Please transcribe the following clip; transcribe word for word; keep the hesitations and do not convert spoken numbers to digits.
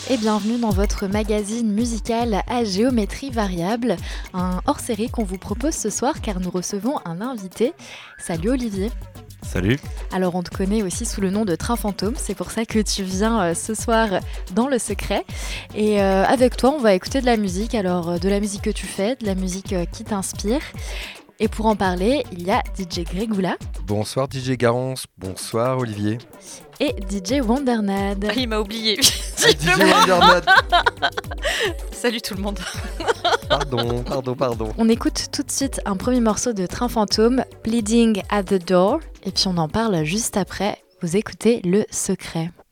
Et bienvenue dans votre magazine musical à géométrie variable, un hors-série qu'on vous propose ce soir car nous recevons un invité. Salut Olivier. Salut. Alors on te connaît aussi sous le nom de Train Fantôme, c'est pour ça que tu viens euh, ce soir dans Le Secret. Et euh, avec toi on va écouter de la musique, alors euh, de la musique que tu fais, de la musique euh, qui t'inspire. Et pour en parler, il y a D J Grégoula. Bonsoir D J Garance, bonsoir Olivier. Et D J Wondernad. Ah, il m'a oublié. Ah, D J Wondernad. Salut tout le monde. Pardon, pardon, pardon. On écoute tout de suite un premier morceau de Train Fantôme, Bleeding at the Door. Et puis on en parle juste après. Vous écoutez Le Secret.